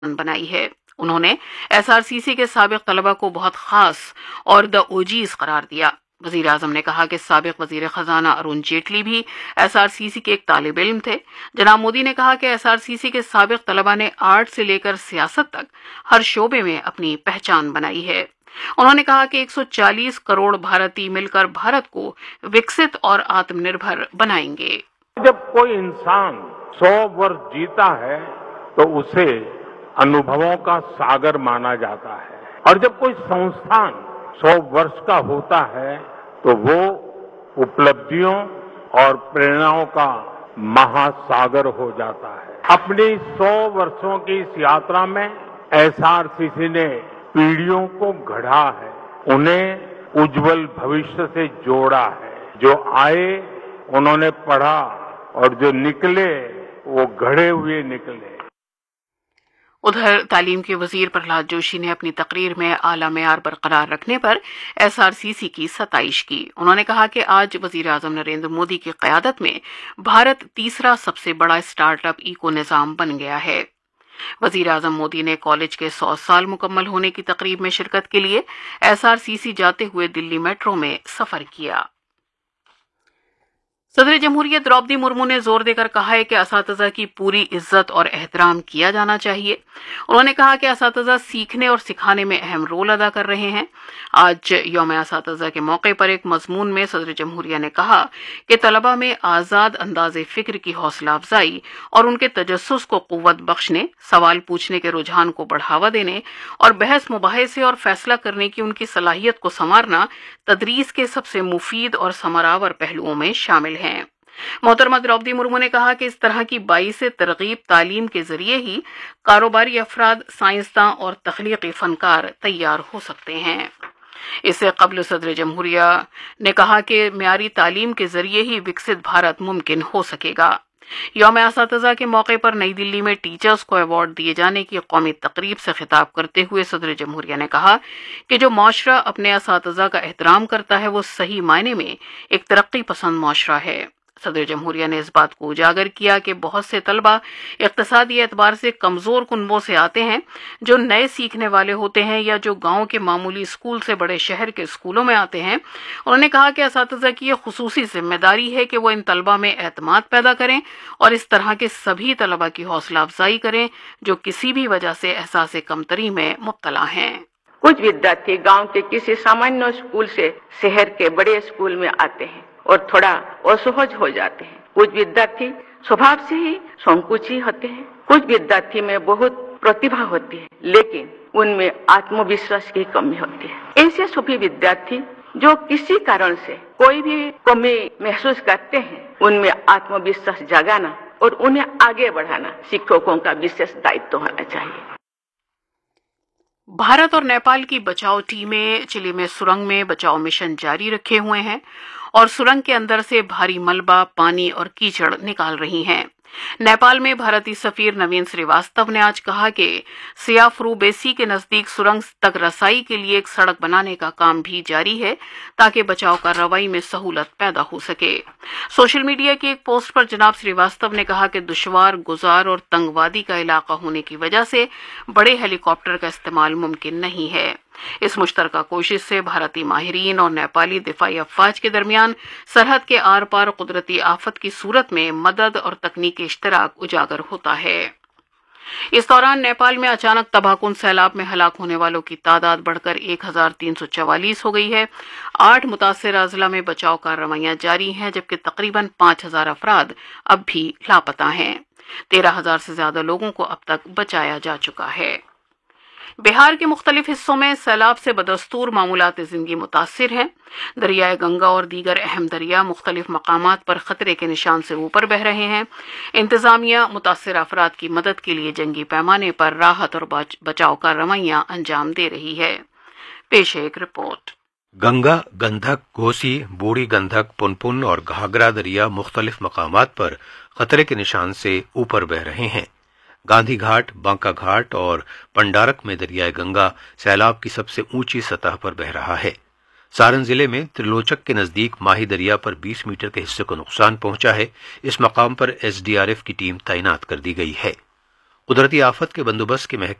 बनाई है। उन्होंने एसआरसीसी के साबिक तलबा को बहुत खास और द ओजीज करार दिया। वजीर आजम ने कहा कि साबिक वजीर खजाना अरुण जेटली भी एसआरसीसी के एक तालिब इल्म थे। जनाब मोदी ने कहा कि एसआरसीसी के साबिक तलबा ने आर्ट से लेकर सियासत तक हर शोबे में अपनी पहचान बनाई है। उन्होंने कहा कि 140 करोड़ भारतीय मिलकर भारत को विकसित और आत्मनिर्भर बनाएंगे। जब कोई इंसान 100 वर्ष जीता है तो उसे अनुभवों का सागर माना जाता है, और जब कोई संस्थान 100 वर्ष का होता है तो वो उपलब्धियों और प्रेरणाओं का महासागर हो जाता है। अपनी 100 वर्षों की इस यात्रा में एसआरसीसी ने पीढ़ियों को गढ़ा है, उन्हें उज्जवल भविष्य से जोड़ा है। जो आए उन्होंने पढ़ा और जो निकले वो गढ़े हुए निकले। उधर तालीम के वजीर प्रहलाद जोशी ने अपनी तकरीर में आला मेयार बरकरार रखने पर एसआरसीसी की सताइश की। उन्होंने कहा कि आज वजीर आजम नरेंद्र मोदी की क़यादत में भारत तीसरा सबसे बड़ा स्टार्टअप इको निज़ाम बन गया है। वजीर आजम मोदी ने कॉलेज के 100 साल मुकम्मल होने की तकरीब में शिरकत के लिए एसआरसीसी जाते हुए दिल्ली मेट्रो में सफर किया। सदर जमहूरियत द्रौपदी मुर्मू ने जोर देकर कहा है कि असातिज़ा की पूरी इज्जत और एहतराम किया जाना चाहिए। उन्होंने कहा कि असातिज़ा सीखने और सिखाने में अहम रोल अदा कर रहे हैं। आज यौम असातिज़ा के मौके पर एक मजमून में सदर जमहूरिया ने कहा कि तलबा में आज़ाद अंदाज़े फ़िक्र की हौसला अफजाई और उनके तजस्सुस को क़ुव्वत बख्शने, सवाल पूछने के रुझान को बढ़ावा देने और बहस मुबाहिसे और फैसला करने की उनकी सलाहियत को संवारना तदरीस के सबसे मुफीद और समरावर पहलुओं में शामिल हैं। मोहतरमा द्रौपदी मुर्मू ने कहा कि इस तरह की बाइसे तरगीब तालीम के जरिए ही कारोबारी अफराद, साइंसदान और तख्लीकी फनकार तैयार हो सकते हैं। इससे कबल सदर जमहूरिया ने कहा कि म्यारी तालीम के जरिए ही विकसित भारत मुमकिन हो सकेगा। यौम असातिज़ा के मौके पर नई दिल्ली में टीचर्स को अवार्ड दिए जाने की कौमी तकरीब से खिताब करते हुए सदर जमहूरिया ने कहा कि जो माशरा अपने असातिज़ा का एहतराम करता है वो सही मायने में एक तरक्की पसंद माशरा है। सदर जमहूरिया ने इस बात को उजागर किया कि बहुत से तलबा इक़्तिसादी एतबार से कमज़ोर कुनबों से आते हैं, जो नए सीखने वाले होते हैं या जो गांव के मामूली स्कूल से बड़े शहर के स्कूलों में आते हैं। उन्होंने कहा कि असातिज़ा की यह खुसूसी जिम्मेदारी है कि वो इन तलबा में एतमाद पैदा करें और इस तरह के सभी तलबा की हौसला अफजाई करें जो किसी भी वजह से एहसास कमतरी में मुब्तला हैं। कुछ विद्यार्थी गांव के किसी सामान्य स्कूल से शहर के बड़े स्कूल में आते हैं और थोड़ा असहज हो जाते हैं। कुछ विद्यार्थी स्वभाव से ही संकुची होते हैं। कुछ विद्यार्थी में बहुत प्रतिभा होती है लेकिन उनमें आत्मविश्वास की कमी होती है। ऐसे सभी विद्यार्थी जो किसी कारण से कोई भी कमी महसूस करते हैं, उनमें आत्मविश्वास जगाना और उन्हें आगे बढ़ाना शिक्षकों का विशेष दायित्व होना चाहिए। भारत और नेपाल की बचाव टीमें चिली में सुरंग में बचाव मिशन जारी रखे हुए हैं और सुरंग के अंदर से भारी मलबा, पानी और कीचड़ निकाल रही हैं। नेपाल में भारतीय सफीर नवीन श्रीवास्तव ने आज कहा कि सियाफ्रू बेसी के नजदीक सुरंग तक रसाई के लिए एक सड़क बनाने का काम भी जारी है ताकि बचाव कार्रवाई में सहूलत पैदा हो सके। सोशल मीडिया की एक पोस्ट पर जनाब श्रीवास्तव ने कहा कि दुश्वार, गुजार और तंगवादी का इलाका होने की वजह से बड़े हेलीकॉप्टर का इस्तेमाल मुमकिन नहीं है। इस मुश्तरका कोशिश से भारतीय माहिरीन और नेपाली दिफाई अफवाज के दरमियान सरहद के आर पार कुदरती आफत की सूरत में मदद और तकनीकी इश्तराक उजागर होता है। इस दौरान नेपाल में अचानक तबाहकुन सैलाब में हलाक होने वालों की तादाद बढ़कर 1344 हो गई है। 8 मुतासिर अजला में बचाव कार्रवाइयां जारी हैं जबकि तकरीबन 5000 अफराद अब भी लापता हैं। 13,000 से ज्यादा लोगों को अब तक बचाया जा चुका है। बिहार के मुख्तलिफ हिस्सों में सैलाब से बदस्तूर मामूलात जिंदगी मुतासिर हैं। दरियाए गंगा और दीगर अहम दरिया मुख्तलिफ मकामात पर खतरे के निशान से ऊपर बह रहे हैं। इंतजामिया मुतासिर अफराद की मदद के लिए जंगी पैमाने पर राहत और बचाव कार्रवाइयां अंजाम दे रही है। पेश है एक रिपोर्ट। गंगा, गंधक, घोसी, बूढ़ी गंधक, पुनपुन और घाघरा दरिया मुख्तलिफ मकामात पर खतरे के निशान से ऊपर बह रहे हैं। गांधी घाट, बांका घाट और पंडारक में दरियाए गंगा सैलाब की सबसे ऊंची सतह पर बह रहा है। सारण जिले में त्रिलोचक के नजदीक माही दरिया पर 20 मीटर के हिस्से को नुकसान पहुंचा है। इस मकाम पर एसडीआरएफ की टीम तैनात कर दी गई है। قدرتی آفت کے بندوبست کے